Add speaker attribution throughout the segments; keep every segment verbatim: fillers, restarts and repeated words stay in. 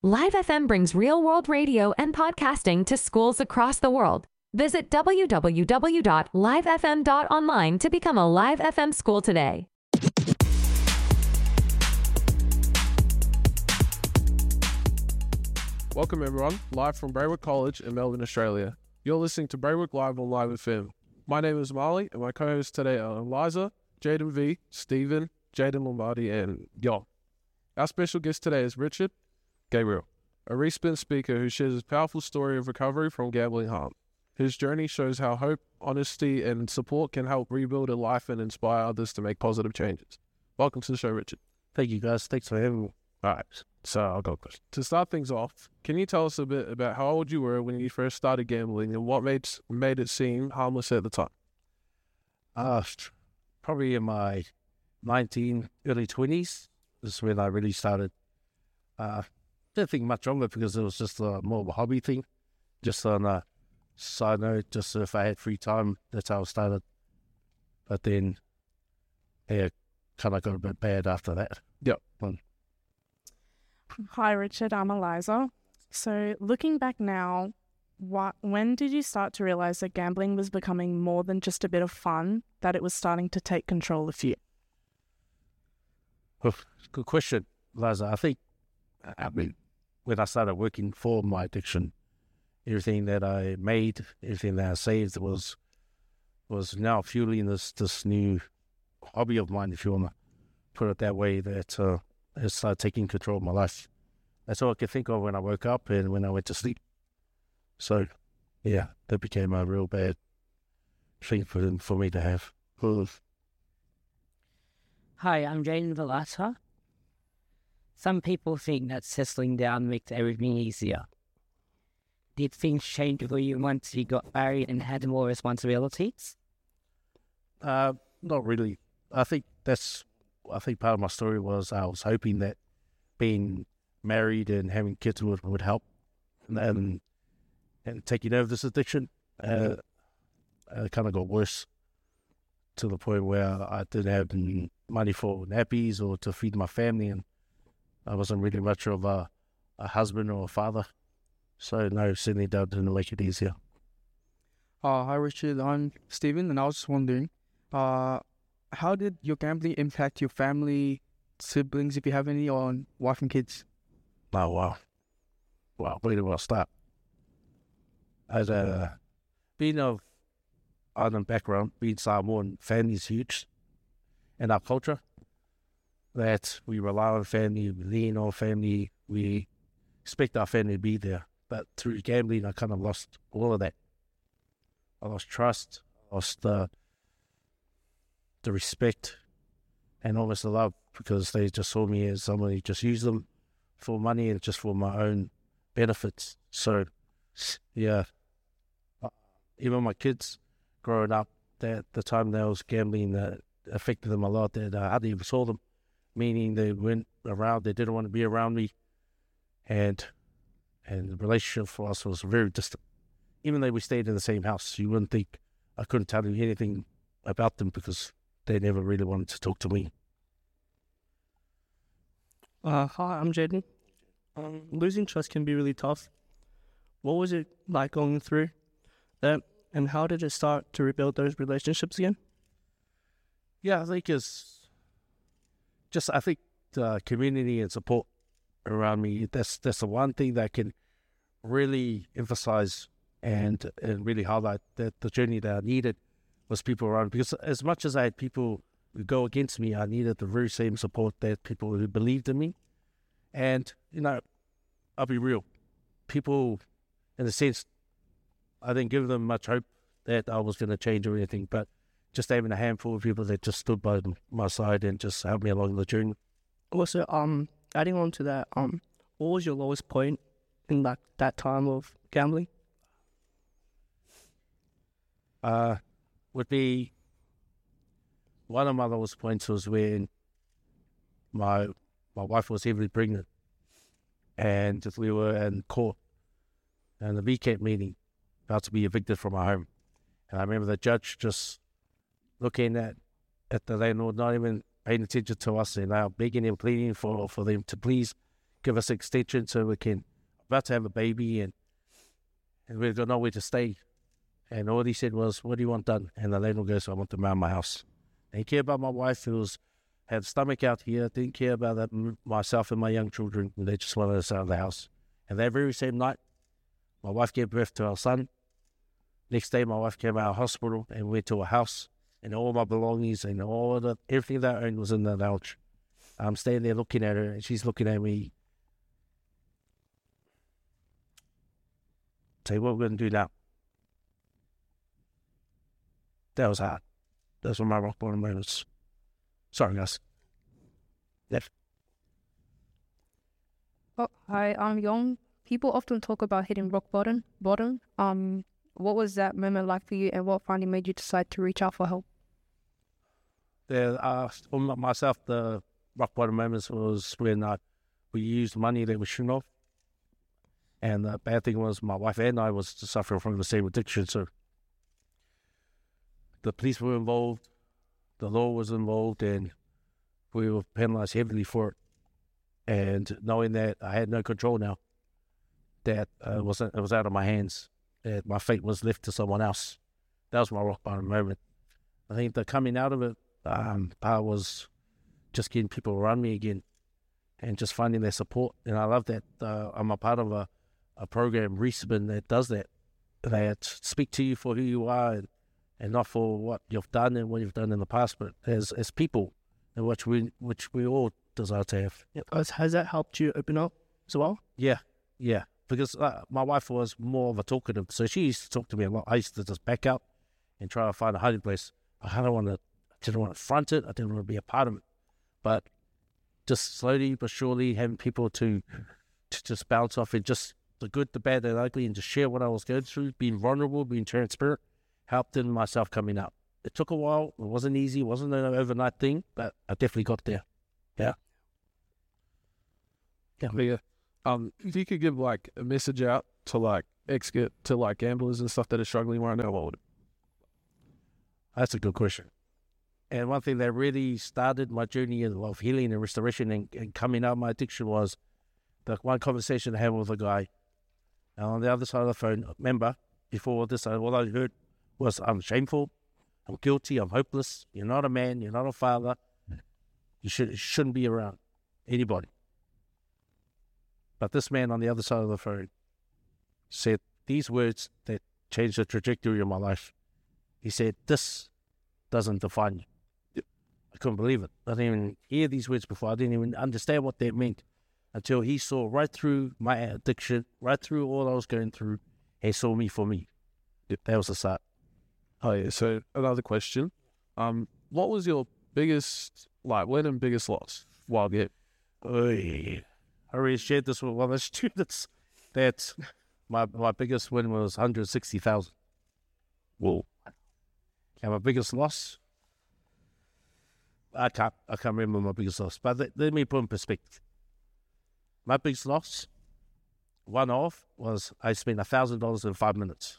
Speaker 1: Live F M brings real-world radio and podcasting to schools across the world. Visit w w w dot live f m dot online to become a Live F M school today.
Speaker 2: Welcome everyone, live from Brayward College in Melbourne, Australia. You're listening to Brayward Live on Live F M. My name is Marley, and my co-hosts today are Eliza, Jaden V, Stephen, Jaden Lombardi, and Yon. Our special guest today is Richard Gabriel, a recent speaker who shares his powerful story of recovery from gambling harm. His journey shows how hope, honesty, and support can help rebuild a life and inspire others to make positive changes. Welcome to the show, Richard.
Speaker 3: Thank you, guys. Thanks for having me.
Speaker 2: All right, so I'll go first. To start things off, can you tell us a bit about how old you were when you first started gambling and what made made it seem harmless at the time?
Speaker 3: Uh, probably in my nineteen, early twenties is when I really started. Uh, didn't think much of it because it was just uh, more of a hobby thing. Just on a side note, just if I had free time, that's how I started. But then, yeah, kind of got a bit bad after that.
Speaker 2: Yep.
Speaker 3: Um,
Speaker 4: Hi, Richard. I'm Eliza. So, looking back now, what, when did you start to realize that gambling was becoming more than just a bit of fun, that it was starting to take control of you?
Speaker 3: Good question, Eliza. I think, I mean, when I started working for my addiction, everything that I made, everything that I saved was was now fueling this this new hobby of mine, if you want to put it that way, that uh, has started taking control of my life. That's all I could think of when I woke up and when I went to sleep. So, yeah, that became a real bad thing for them, for me to have.
Speaker 5: Hi, I'm Jaden Velata. Some people think that settling down makes everything easier. Did things change for you once you got married and had more responsibilities?
Speaker 3: Uh, not really. I think that's, I think part of my story was I was hoping that being married and having kids would, would help and, and taking over this addiction. Uh, it kind of got worse to the point where I didn't have money for nappies or to feed my family, and I wasn't really much of a, a husband or a father. So no, certainly that didn't make it easier.
Speaker 6: Uh, hi Richard, I'm Stephen, and I was just wondering, uh, how did your gambling impact your family, siblings, if you have any, or wife and kids?
Speaker 3: Oh, wow. Wow, where do I start? As a, being of island background, being Samoan, family is huge in our culture. That we rely on family, we lean on family, we expect our family to be there. But through gambling, I kind of lost all of that. I lost trust, lost uh, the respect, and almost the love, because they just saw me as someone who just used them for money and just for my own benefits. So, yeah, even my kids growing up, at the time they was gambling, that affected them a lot. That I hardly even saw them, meaning they went around, they didn't want to be around me, and and the relationship for us was very distant. Even though we stayed in the same house, you wouldn't think I couldn't tell you anything about them because they never really wanted to talk to me.
Speaker 7: Uh, hi, I'm Jaden. Um, losing trust can be really tough. What was it like going through that, and how did it start to rebuild those relationships again?
Speaker 3: Yeah, I think it's just, I think the community and support around me, that's that's the one thing that can really emphasize and, and really highlight that the journey that I needed was people around. Because as much as I had people who go against me, I needed the very same support that people who believed in me. And, you know, I'll be real. People, in a sense, I didn't give them much hope that I was going to change or anything, but just having a handful of people that just stood by my side and just helped me along the journey.
Speaker 7: Also, um, adding on to that, um, what was your lowest point in like that time of gambling?
Speaker 3: Uh, would be one of my lowest points was when my my wife was heavily pregnant, and we were in court and the V CAT meeting, about to be evicted from our home. And I remember the judge just looking at at the landlord, not even paying attention to us, and now begging and pleading for, for them to please give us extension so we can about to have a baby and and we've got nowhere to stay. And all he said was, "What do you want done?" And the landlord goes, "I want to mount my house." They didn't care about my wife who was had stomach out here. Didn't care about that, m- myself and my young children. They just wanted us out of the house. And that very same night, my wife gave birth to our son. Next day, my wife came out of hospital and went to a house, and all my belongings and all the everything that I owned was in the lounge. I'm standing there looking at her, and she's looking at me. Say, what we're going to do now? That was hard. Those were my rock bottom moments. Sorry, guys. Left.
Speaker 8: Oh, hi, I'm Young. People often talk about hitting rock bottom. Bottom. Um, what was that moment like for you, and what finally made you decide to reach out for help?
Speaker 3: There, uh, for m- myself, the rock bottom moments was when uh, we used money that we shouldn't have. And the bad thing was my wife and I was suffering from the same addiction. So the police were involved, the law was involved, and we were penalized heavily for it. And knowing that I had no control now, that uh, it, wasn't, it was out of my hands, that my fate was left to someone else. That was my rock bottom moment. I think the coming out of it, um, part was just getting people around me again and just finding their support. And I love that uh, I'm a part of a, a program, Reespin, that does that. That speak to you for who you are and, and not for what you've done and what you've done in the past, but as as people, and which we which we all desire to have.
Speaker 7: Yeah. Has, has that helped you open up as well?
Speaker 3: Yeah, yeah. Because uh, my wife was more of a talkative, so she used to talk to me a lot. I used to just back out and try to find a hiding place. I don't want to, I didn't want to front it. I didn't want to be a part of it. But just slowly but surely having people to to just bounce off and just the good, the bad, the ugly, and just share what I was going through, being vulnerable, being transparent, helped in myself coming out. It took a while. It wasn't easy. It wasn't an overnight thing, but I definitely got there. Yeah.
Speaker 2: Yeah. yeah. Um, if you could give like a message out to like ex to like gamblers and stuff that are struggling right now, what would it?
Speaker 3: That's a good question. And one thing that really started my journey of healing and restoration and, and coming out of my addiction was the one conversation I had with a guy. And on the other side of the phone, remember, before this, all I heard was, "I'm shameful, I'm guilty, I'm hopeless. You're not a man, you're not a father. You, should, you shouldn't be around anybody." But this man on the other side of the phone said these words that changed the trajectory of my life. He said, "This doesn't define you." I couldn't believe it. I didn't even hear these words before. I didn't even understand what they meant until he saw right through my addiction, right through all I was going through. He saw me for me. That was the start.
Speaker 2: Oh yeah. So another question. Um, what was your biggest like win and biggest loss while get?
Speaker 3: Oh, yeah. I already shared this with one of the students. That my my biggest win was one hundred sixty thousand. Whoa. And my biggest loss, I can't I can't remember my biggest loss. But let, let me put in perspective. My biggest loss, one off, was I spent a thousand dollars in five minutes.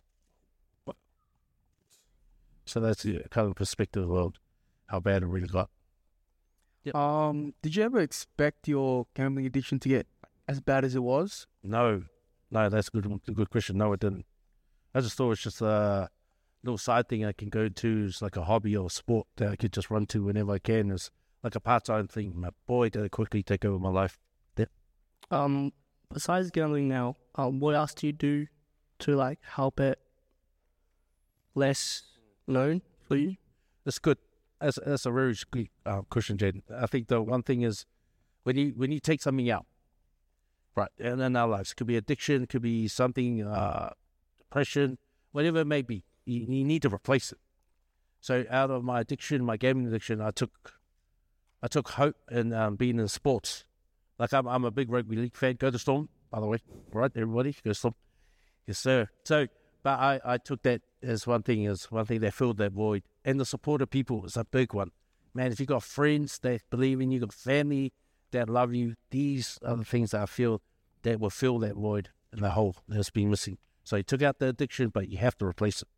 Speaker 3: So that's the kind of perspective of how bad it really got.
Speaker 6: Yep. Um, did you ever expect your gambling addiction to get as bad as it was?
Speaker 3: No, no, that's a good, a good question. No, it didn't. I just thought it was just a little side thing I can go to. It's like a hobby or a sport that I could just run to whenever I can. It's like a part-time thing. My boy did it quickly take over my life. Yeah.
Speaker 7: Um, besides gambling now, um, what else do you do to like help it less known for you?
Speaker 3: It's good. That's that's a very good uh, question, Jaden. I think the one thing is when you when you take something out, right, and in our lives, it could be addiction, it could be something, uh, depression, whatever it may be. You, you need to replace it. So out of my addiction, my gaming addiction, I took I took hope in um, being in sports. Like I'm I'm a big rugby league fan. Go to Storm, by the way. Right, everybody, go to Storm. Yes, sir. So, but I, I took that as one thing, as one thing that filled that void. And the support of people is a big one. Man, if you got friends that believe in you, got family that love you, these are the things that I feel that will fill that void and the hole that's been missing. So you took out the addiction, but you have to replace it.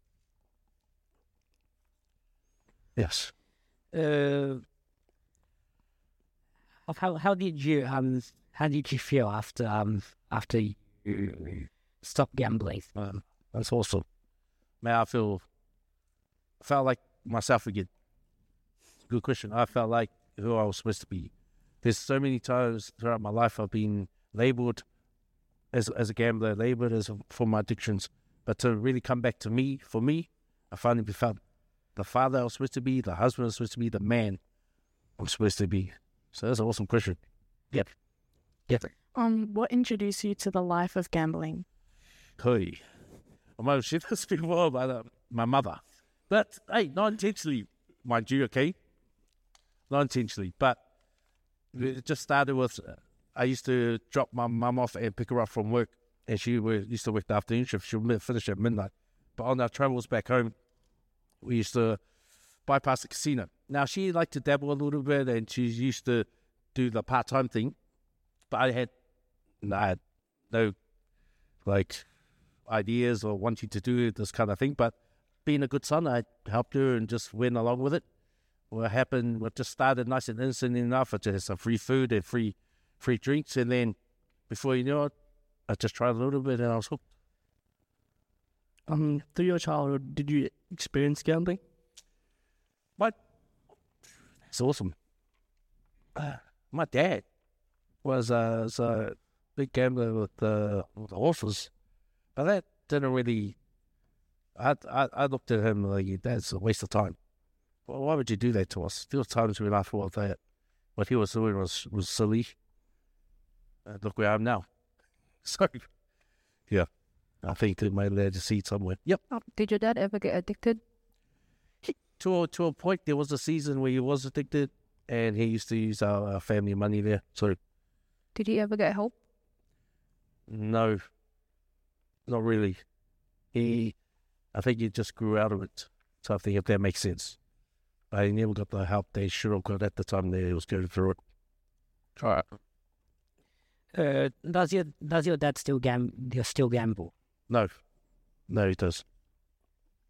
Speaker 3: Yes.
Speaker 5: Uh, of how how did you um how did you feel after um after you stopped gambling?
Speaker 3: Um, that's awesome. Man, I feel, felt like myself again. Good question. I felt like who I was supposed to be. There's so many times throughout my life I've been labelled as as a gambler, labelled as a, for my addictions. But to really come back to me, for me, I finally felt the father I was supposed to be, the husband I was supposed to be, the man I'm supposed to be. So that's an awesome question. Yep. Yep.
Speaker 4: Um, what introduced you to the life of gambling?
Speaker 3: Hey, I might have shared this before about uh, my mother. But, hey, not intentionally, mind you, okay? Not intentionally, but it just started with, uh, I used to drop my mum off and pick her up from work, and she were, used to work the afternoon shift. She would finish at midnight. But on our travels back home, we used to bypass the casino. Now, she liked to dabble a little bit, and she used to do the part-time thing, but I had, I had no, like, ideas or wanting to do this kind of thing, but being a good son, I helped her and just went along with it. What happened, what just started nice and innocent enough, it just some free food and free free drinks, and then before you know it, I just tried a little bit and I was hooked.
Speaker 7: Um, through your childhood, did you experience gambling?
Speaker 3: But it's awesome. Uh, my dad was, uh, was a big gambler with, uh, with the horses, but that didn't really. I, I I looked at him like, that's a waste of time. Well, why would you do that to us? There were times when I thought that what he was doing was, was silly. Uh, look where I am now. So, yeah, I think it might let you see somewhere. Yep.
Speaker 8: Oh, did your dad ever get addicted?
Speaker 3: He, to, a, to a point, there was a season where he was addicted, and he used to use our, our family money there. So,
Speaker 8: Did he ever get help?
Speaker 3: no, not really. He, I think he just grew out of it. So I think if that makes sense. But he never got the help they should have got at the time that he was going through it.
Speaker 2: All right.
Speaker 5: Uh, does your does your dad still gam? You still gamble?
Speaker 3: No, no, he does.